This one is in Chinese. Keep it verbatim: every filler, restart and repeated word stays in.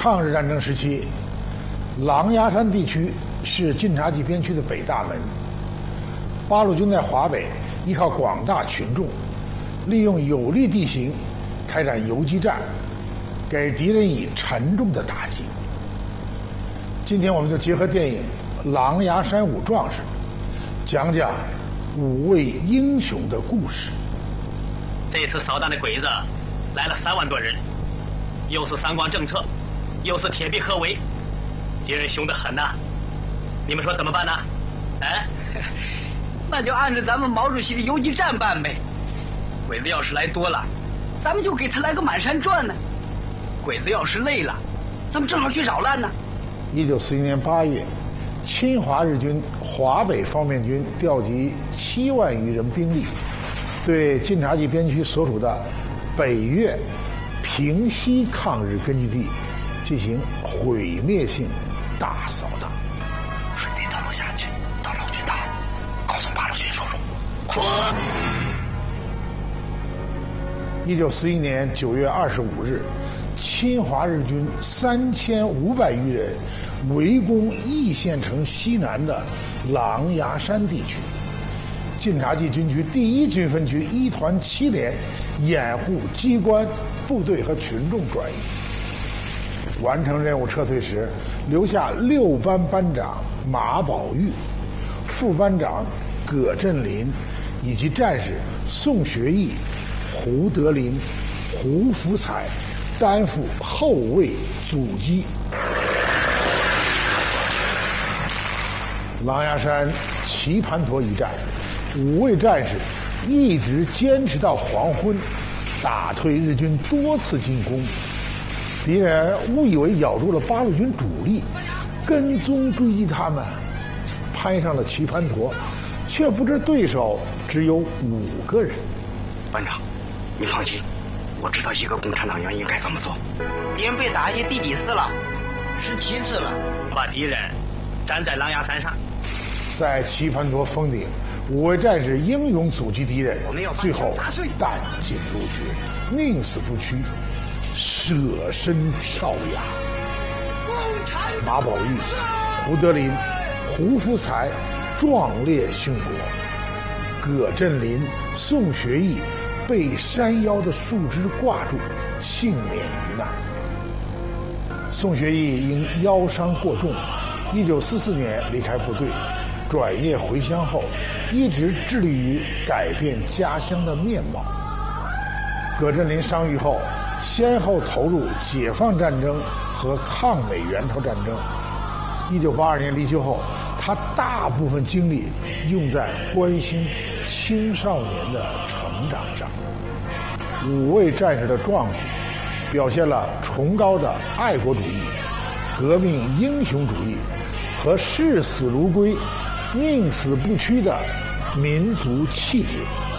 抗日战争时期，狼牙山地区是晋察冀边区的北大门。八路军在华北依靠广大群众，利用有利地形开展游击战，给敌人以沉重的打击。今天我们就结合电影《狼牙山五壮士》，讲讲五位英雄的故事。 这次扫荡的鬼子来了三万多人，又是三光政策，又是铁壁合围，敌人凶得很呐、啊。你们说怎么办呢？哎， 那就按照咱们毛主席的游击战办呗。鬼子要是来多了，咱们就给他来个满山转呢；鬼子要是累了，咱们正好去扰乱呢。 一九四一年八月，侵华日军华北方面军调集七万余人兵力，对晋察冀边区所属的北岳、平西抗日根据地进行毁灭性大扫荡。 顺这条路下去，到老军大，告诉八路军叔叔，滚！ 一九四一年九月二十五日，侵华日军三千五百余人围攻易县城西南的狼牙山地区。晋察冀军区第一军分区一团七连掩护机关、部队和群众转移。完成任务撤退时，留下六班班长马宝玉、副班长葛振林以及战士宋学义、胡德林、胡福彩担负后卫阻击。狼牙山棋盘陀一战，五位战士一直坚持到黄昏，打退日军多次进攻。敌人误以为咬住了八路军主力，跟踪追击他们，攀上了棋盘陀，却不知对手只有五个人。 班长，你放心，我知道一个共产党员应该怎么做。 敌人被打下去第几次了？十七次了。 把敌人站在狼牙山上， 在棋盘陀峰顶，五位战士英勇阻击敌人，最后弹尽粮绝，宁死不屈，舍身跳崖。马宝玉、胡德林、胡福才壮烈殉国，葛振林、宋学义被山腰的树枝挂住，幸免于难。宋学义因腰伤过重，一九四四年离开部队，转业回乡后，一直致力于改变家乡的面貌。葛振林伤愈后，先后投入解放战争和抗美援朝战争。一九八二年离休后，他大部分精力用在关心青少年的成长上。五位战士的壮举，表现了崇高的爱国主义、革命英雄主义和视死如归、宁死不屈的民族气节。